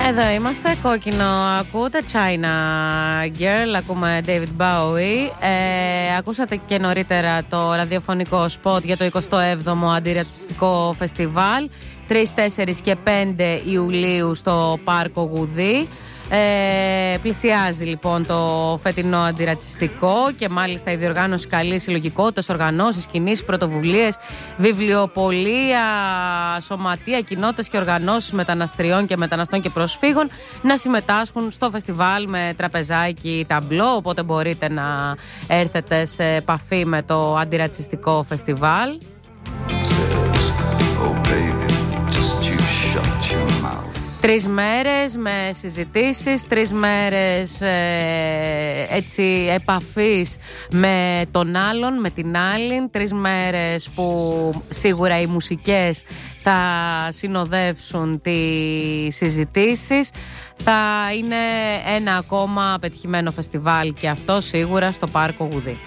Εδώ είμαστε, κόκκινο, ακούτε China Girl, ακούμε David Bowie. Ακούσατε και νωρίτερα το ραδιοφωνικό σποτ για το 27ο Αντιρατσιστικό Φεστιβάλ 3, 4 και 5 Ιουλίου στο Πάρκο Γουδί. Πλησιάζει λοιπόν το φετινό αντιρατσιστικό και μάλιστα η διοργάνωση καλεί συλλογικότητες, οργανώσεις, κινήσεις, πρωτοβουλίες, βιβλιοπωλεία, σωματεία, κοινότητες και οργανώσεις μεταναστριών και μεταναστών και προσφύγων να συμμετάσχουν στο φεστιβάλ με τραπεζάκι, ταμπλό, οπότε μπορείτε να έρθετε σε επαφή με το αντιρατσιστικό φεστιβάλ. 3 μέρες με συζητήσεις, 3 μέρες έτσι επαφής με τον άλλον, με την άλλη, 3 μέρες που σίγουρα οι μουσικές θα συνοδεύσουν τις συζητήσεις. Θα είναι ένα ακόμα πετυχημένο φεστιβάλ και αυτό σίγουρα στο Πάρκο Γουδί.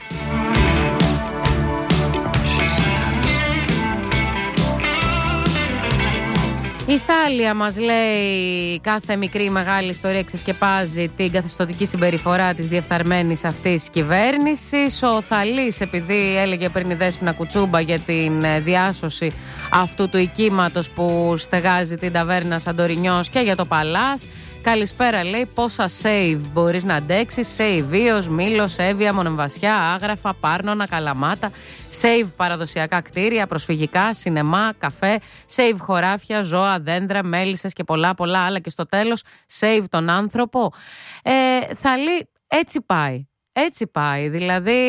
Η Θάλια μας λέει κάθε μικρή ή μεγάλη ιστορία ξεσκεπάζει την καθεστωτική συμπεριφορά της διεφθαρμένης αυτής κυβέρνησης. Ο Θαλής, επειδή έλεγε πριν η Δέσποινα Κουτσούμπα για την διάσωση αυτού του οικίματος που στεγάζει την ταβέρνα Σαντορινιός και για το Παλάς. Καλησπέρα, λέει, πόσα save μπορείς να αντέξεις. Save Βίος, Μήλος, Εύβοια, Μονεμβασιά, Άγραφα, Πάρνονα, Καλαμάτα. Save παραδοσιακά κτίρια, προσφυγικά, σινεμά, καφέ. Save χωράφια, ζώα, δέντρα, μέλισσες και πολλά άλλα. Και στο τέλος, save τον άνθρωπο. Θαλή, έτσι πάει. Έτσι πάει. Δηλαδή,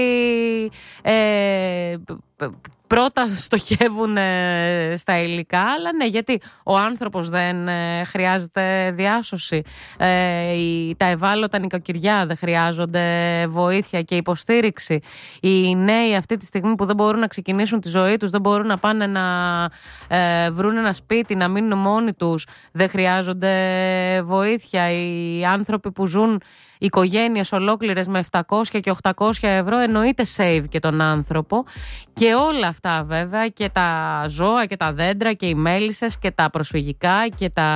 πρώτα στοχεύουν στα υλικά, αλλά ναι, γιατί ο άνθρωπος δεν χρειάζεται διάσωση. Τα ευάλωτα νοικοκυριά δεν χρειάζονται βοήθεια και υποστήριξη. Οι νέοι αυτή τη στιγμή που δεν μπορούν να ξεκινήσουν τη ζωή τους, δεν μπορούν να πάνε να βρουν ένα σπίτι, να μείνουν μόνοι τους, δεν χρειάζονται βοήθεια. Οι άνθρωποι που ζουν οικογένειες ολόκληρες με 700 και 800 ευρώ, εννοείται save και τον άνθρωπο. Και όλα αυτά βέβαια, και τα ζώα και τα δέντρα και οι μέλισσες και τα προσφυγικά και τα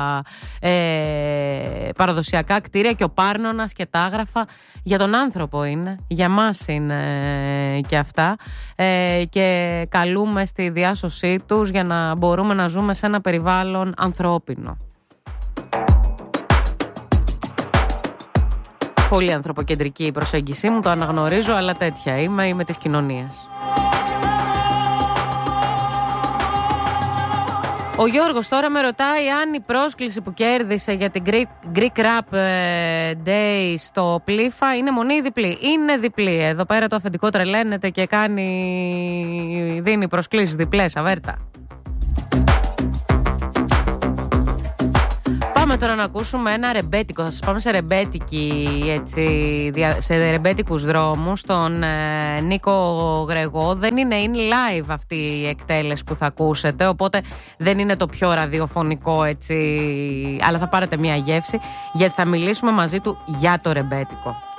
παραδοσιακά κτίρια και ο Πάρνονας και τα Άγραφα, για τον άνθρωπο είναι, για μας είναι και αυτά, και καλούμε στη διάσωσή τους για να μπορούμε να ζούμε σε ένα περιβάλλον ανθρώπινο. Πολύ ανθρωποκεντρική η προσέγγιση μου, το αναγνωρίζω, αλλά τέτοια είμαι της κοινωνίας. Ο Γιώργος τώρα με ρωτάει αν η πρόσκληση που κέρδισε για την Greek Rap Day στο Πλήφα είναι μονή ή διπλή. Είναι διπλή. Εδώ πέρα το αφεντικό τρελαίνεται και δίνει προσκλήσεις διπλές, αβέρτα. Πάμε τώρα να ακούσουμε ένα ρεμπέτικο. Θα σας πάμε σε σε ρεμπέτικους δρόμους. Τον Νίκο Γρεγό. Δεν είναι live αυτή η εκτέλεση που θα ακούσετε, οπότε δεν είναι το πιο ραδιοφωνικό έτσι, αλλά θα πάρετε μια γεύση, γιατί θα μιλήσουμε μαζί του για το ρεμπέτικο.